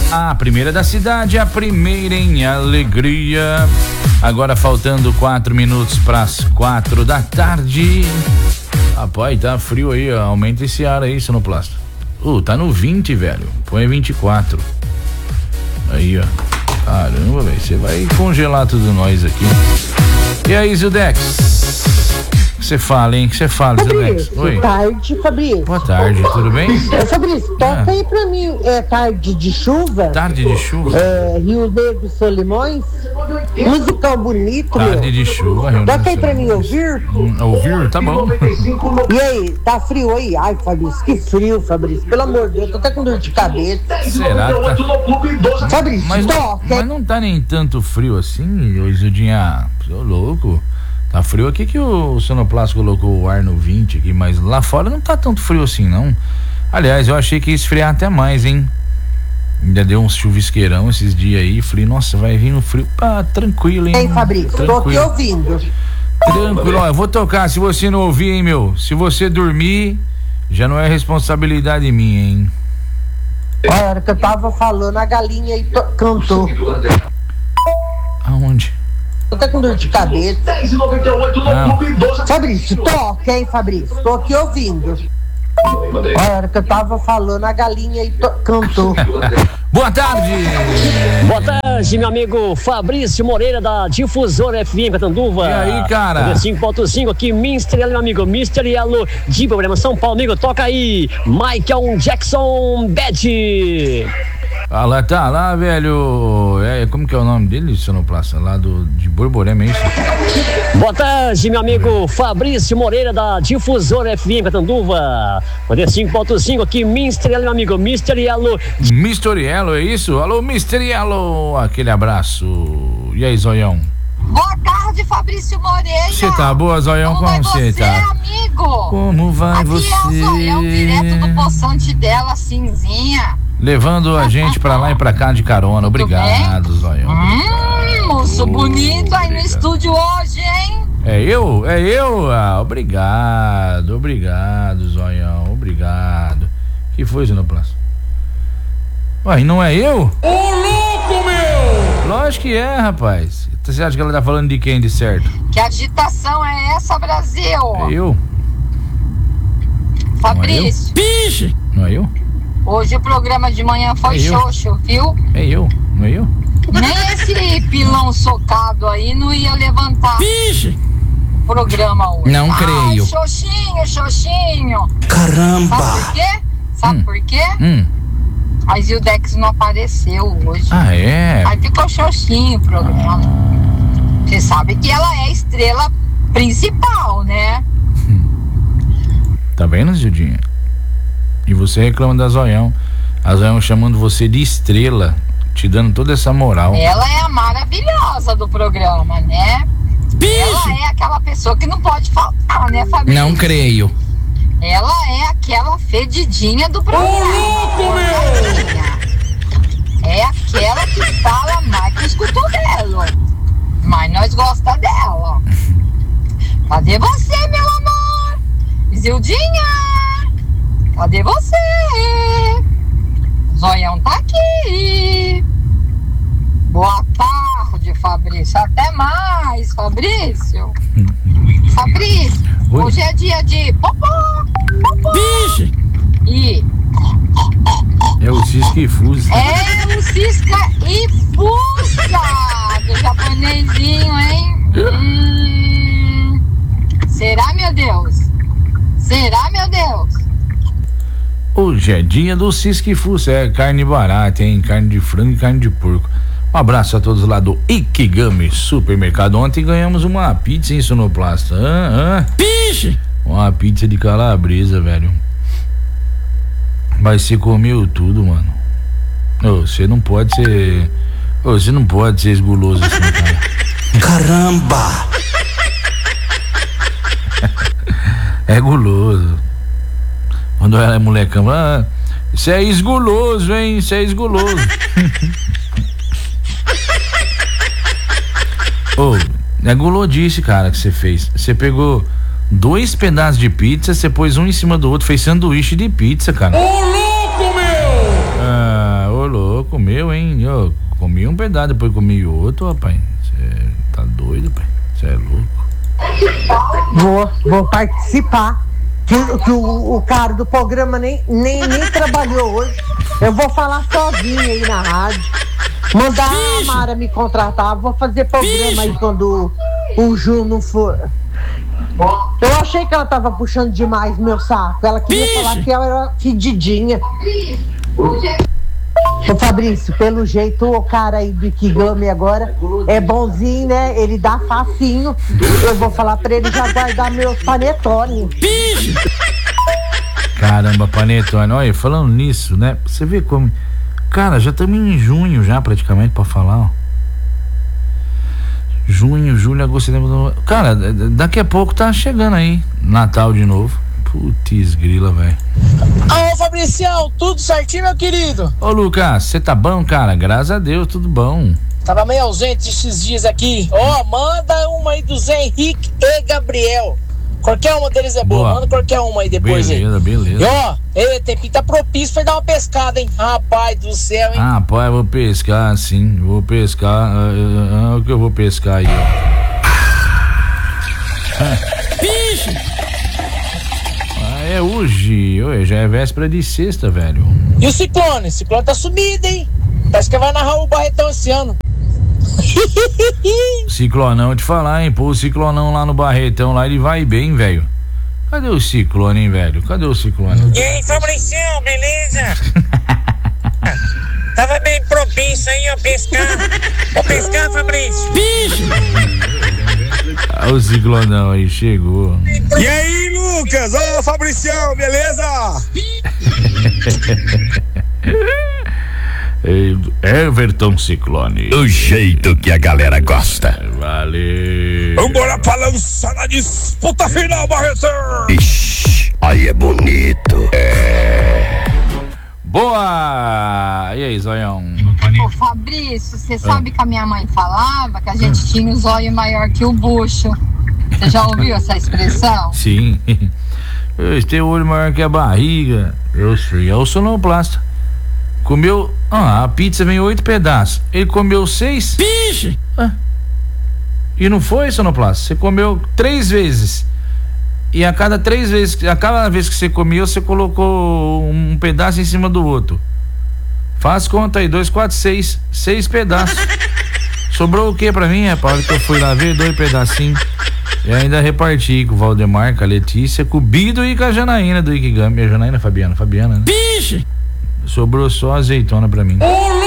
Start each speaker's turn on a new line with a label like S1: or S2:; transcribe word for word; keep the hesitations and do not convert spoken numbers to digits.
S1: A primeira da cidade, a primeira em alegria. Agora faltando quatro minutos para as quatro da tarde. Rapaz, tá frio aí, ó. Aumenta esse ar aí, sonoplasta. Uh, tá no vinte, velho. Põe vinte e quatro. Aí, ó. Caramba, velho. Você vai congelar tudo nós aqui. E aí, Zildex? O que você fala, hein? O que você fala, Zildex? Oi.
S2: Boa tarde, Fabrício.
S1: Boa tarde, tudo bem?
S2: É, Fabrício, toca
S1: Ah.
S2: aí pra mim. É tarde de chuva?
S1: Tarde de chuva?
S2: É, Rio Negro e Solimões. Musical bonito,
S1: Tarde
S2: meu.
S1: de chuva, Rio
S2: Toca aí
S1: Negro
S2: pra
S1: e
S2: mim ouvir.
S1: Hum, ouvir? Tá bom.
S2: E aí, tá frio aí? Ai, Fabrício, que frio, Fabrício. Pelo amor de Deus, tô até com dor de cabeça.
S1: Será que tá...
S2: Fabrício,
S1: Mas,
S2: toca.
S1: mas não tá nem tanto frio assim, ô Zildinha. Tô louco. Tá frio aqui que o sonoplasta colocou o ar no vinte aqui, mas lá fora não tá tanto frio assim, não. Aliás, eu achei que ia esfriar até mais, hein? Ainda deu um chuvisqueirão esses dias aí, frio. Nossa, vai vir no frio. Ah, tranquilo, hein?
S2: Ei, Fabrício, tô aqui ouvindo.
S1: Tranquilo, ó, eu vou tocar se você não ouvir, hein, meu? Se você dormir, já não é responsabilidade minha, hein?
S2: A hora que eu tava falando, a galinha aí to- cantou.
S1: Aonde?
S2: Tô até com dor de cabeça.
S1: Não.
S2: Fabrício, toca, hein, Fabrício? Tô aqui ouvindo. A hora que eu tava falando, a galinha aí to- cantou.
S1: Boa tarde!
S3: Boa tarde, meu amigo Fabrício Moreira da Difusora F M Catanduva.
S1: E aí, cara?
S3: cinco ponto cinco aqui, Mister Yellow, meu amigo. Mister Yellow de Problema São Paulo, amigo. Toca aí, Michael Jackson Bad.
S1: Ah, lá tá, lá, velho. É, como que é o nome dele, sonoplasta? Lá do, de Borborema, é isso?
S3: Boa tarde, meu amigo Fabrício Moreira da Difusora F M Catanduva. cinco ponto cinco aqui, Mister Yellow, meu amigo. Mister Yellow.
S1: mister Yellow, é isso? Alô, mister Yellow. Aquele abraço. E aí, Zoião?
S4: Boa tarde, Fabrício Moreira.
S1: Você tá boa, Zoião?
S4: Como,
S1: Como
S4: vai
S1: você
S4: você,
S1: tá?
S4: amigo?
S1: Como vai
S4: Aqui
S1: você?
S4: é o Zoião, direto do poçante dela, cinzinha.
S1: Levando a gente pra lá e pra cá de carona. Obrigado, Zoião.
S4: Hum, moço
S1: Oh,
S4: bonito aí no
S1: obrigado.
S4: estúdio hoje, hein?
S1: É eu? É eu? Ah, obrigado, obrigado, Zoião, obrigado. Que foi, sonoplasta? Uai, não é eu? Ô, louco, meu! Lógico que é, rapaz. Você acha que ela tá falando de quem, de certo?
S4: Que agitação é essa, Brasil?
S1: É eu?
S4: Fabrício,
S1: Pixe! Não é eu?
S4: hoje o programa de manhã foi
S1: É eu.
S4: xoxo, viu?
S1: É eu? Não é eu?
S4: Nem esse pilão socado aí não ia levantar
S1: Pixe!
S4: o programa hoje.
S1: Não
S4: Ai,
S1: creio.
S4: xoxinho, xoxinho.
S5: Caramba!
S4: Sabe por quê? Sabe
S1: Hum.
S4: por quê?
S1: Hum.
S4: A Zildex não apareceu hoje.
S1: Ah, é?
S4: Aí ficou xoxinho o programa. Você sabe que ela é a estrela principal, né?
S1: Tá vendo, Zildinha? E você reclama da Zoião. A Zoião chamando você de estrela, te dando toda essa moral.
S4: Ela é a maravilhosa do programa, né? Ela é aquela pessoa que não pode faltar, né, Fabrício?
S1: Não creio.
S4: Ela é aquela fedidinha do programa. É aquela que fala mais que os cotovelos. Mas nós gosta dela. Cadê você, meu amor? Zildinha! Cadê você? Zoião tá aqui. Boa tarde, Fabrício. Até mais, Fabrício. Fabrício,
S1: Oi.
S4: hoje é dia de popô, popô.
S1: Vixe!
S4: E
S1: É o Cisca e Fusa.
S4: é o Cisca e Fusca do japonesinho, hein? Hum, será, meu Deus? Será, meu Deus?
S1: Hoje é dia do Cisca e Fusa. É carne barata, hein? Carne de frango e carne de porco. Um abraço a todos lá do Ikigami Supermercado. Ontem ganhamos uma pizza em sonoplasta. Ah, ah. Pixe! Uma pizza de calabresa, velho. Mas você comeu tudo, mano. Ô, você não pode ser. Ô, você não pode ser esguloso assim, cara.
S5: Caramba!
S1: É guloso. Quando ela é molecão, ah, isso é esguloso, hein? Isso é esguloso. Ô, é gulodice, cara, que você fez. Você pegou dois pedaços de pizza, você pôs um em cima do outro, fez sanduíche de pizza, cara. Ô, louco, meu! Ah, ô, louco, comeu, hein? Eu comi um pedaço, depois comi outro, rapaz. Você tá doido, pai? Você é louco.
S2: Vou, vou participar. Que, que o, o cara do programa nem, nem, nem trabalhou hoje. Eu vou falar sozinha aí na rádio. Mandar a Mara me contratar. Vou fazer programa aí quando o, o Ju não for. Eu achei que ela tava puxando demais meu saco. Ela queria Bicho. falar que ela era fedidinha. Ô Fabrício, pelo jeito o cara aí do Ikigami agora é bonzinho, né? Ele dá facinho. Eu vou falar pra ele já guardar meus panetones.
S1: Caramba, panetone. Olha, falando nisso, né? Você vê como... Cara, já estamos em junho já praticamente pra falar, ó. Junho, julho, agosto, setembro... Cara, daqui a pouco tá chegando aí Natal de novo. Putz grila, velho.
S6: Ô Fabricião, tudo certinho, meu querido?
S1: Ô Lucas, você tá bom, cara? Graças a Deus, tudo bom.
S6: Tava meio ausente esses dias aqui. Ó, oh, manda uma aí do Zé Henrique e Gabriel. Qualquer uma deles é boa, boa. Manda qualquer uma aí depois.
S1: Beleza,
S6: aí.
S1: beleza.
S6: E ó, ele tem que tá propício pra dar uma pescada, hein? Rapaz do céu, hein?
S1: Ah, pai, eu vou pescar, sim. Vou pescar. O uh, uh, que eu vou pescar aí, ó?
S6: Bicho!
S1: É hoje, hoje já é véspera de sexta, velho.
S6: E o Ciclone? O Ciclone tá sumido, hein? Parece que vai narrar o Barretão esse ano.
S1: Ciclonão, te falar, hein? Pô, o Ciclonão lá no Barretão, lá ele vai bem, velho. Cadê o Ciclone, hein, velho? Cadê o Ciclone?
S7: E aí, Fabricião, beleza? Tava bem propício aí, ó, pescar. Vou pescar, Fabrício.
S1: Bicho! Ah, o Ciclonão aí, chegou.
S8: E aí, Lucas? Ô, Fabricião, beleza?
S1: Everton Ciclone.
S5: Do jeito que a galera gosta.
S1: Valeu.
S8: Vambora pra lançar na disputa final, Barretão.
S5: Ixi, aí é bonito. É.
S1: Boa! E aí, Zoião?
S4: Ô Fabrício, você sabe que a minha mãe falava que a gente tinha o zóio maior que o bucho. Você já ouviu essa expressão?
S1: Sim. Eu tenho o olho maior que a barriga. Eu sou, eu sou sonoplasta. Comeu. Ah, a pizza vem oito pedaços. Ele comeu seis. Bicho! Ah. E não foi, sonoplasta? Você comeu três vezes. E a cada três vezes, a cada vez que você comia, você colocou um pedaço em cima do outro. Faz conta aí, dois, quatro, seis, seis pedaços. Sobrou o que pra mim, rapaz? Que eu fui lá ver, dois pedacinhos. E ainda reparti com o Valdemar, com a Letícia, com o Bido e com a Janaína do Ikigami. A Janaína, Fabiana, Fabiana, né? Bicho! Sobrou só azeitona pra mim.
S6: Ô,